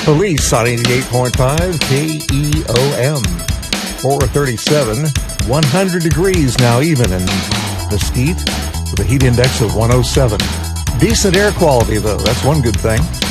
Police on 88.5 KEOM. 437, 100 degrees now even in Mesquite with a heat index of 107. Decent air quality, though. That's one good thing.